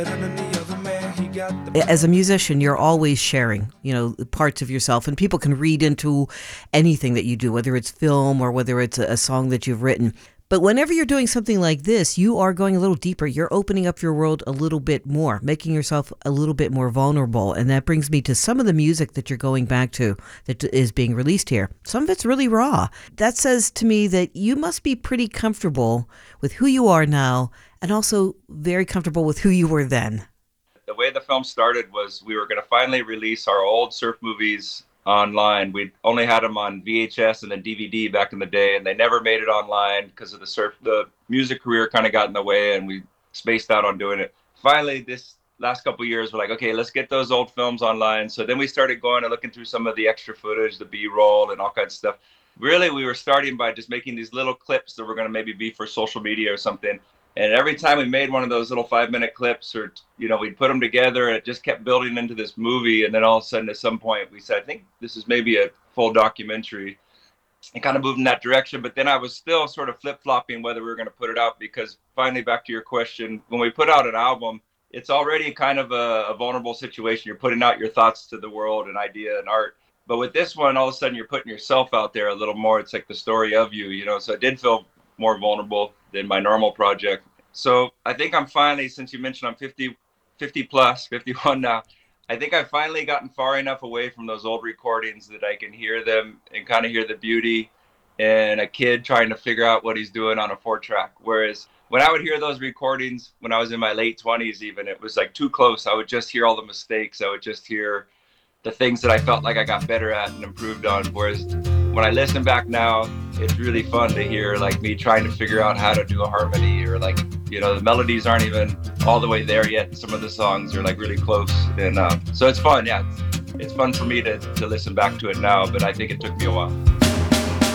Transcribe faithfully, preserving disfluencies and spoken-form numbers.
As a musician, you're always sharing, you know, parts of yourself, and people can read into anything that you do, whether it's film or whether it's a, a song that you've written. But whenever you're doing something like this, you are going a little deeper. You're opening up your world a little bit more, making yourself a little bit more vulnerable. And that brings me to some of the music that you're going back to that is being released here. Some of it's really raw. That says to me that you must be pretty comfortable with who you are now and also very comfortable with who you were then. The way the film started was we were going to finally release our old surf movies online. We only had them on V H S and then D V D back in the day, and they never made it online because of the surf. The music career kind of got in the way, and we spaced out on doing it. Finally, this last couple of years, we're like, okay, let's get those old films online. So then we started going and looking through some of the extra footage, the B-roll, and all kinds of stuff. Really, we were starting by just making these little clips that were going to maybe be for social media or something. And every time we made one of those little five minute clips, or, you know, we'd put them together and it just kept building into this movie. And then all of a sudden, at some point, we said, I think this is maybe a full documentary, and kind of moved in that direction. But then I was still sort of flip flopping whether we were going to put it out, because finally, back to your question, when we put out an album, it's already kind of a, a vulnerable situation. You're putting out your thoughts to the world and idea and art. But with this one, all of a sudden, you're putting yourself out there a little more. It's like the story of you, you know, so it did feel more vulnerable than my normal project. So I think I'm finally, since you mentioned I'm fifty, fifty plus, fifty-one now, I think I've finally gotten far enough away from those old recordings that I can hear them and kind of hear the beauty in a kid trying to figure out what he's doing on a four track. Whereas when I would hear those recordings when I was in my late twenties, even, it was like too close. I would just hear all the mistakes. I would just hear the things that I felt like I got better at and improved on. Whereas when I listen back now, it's really fun to hear like me trying to figure out how to do a harmony, or like, you know, the melodies aren't even all the way there yet. Some of the songs are like really close. And uh, so it's fun. Yeah, it's, it's fun for me to, to listen back to it now, but I think it took me a while.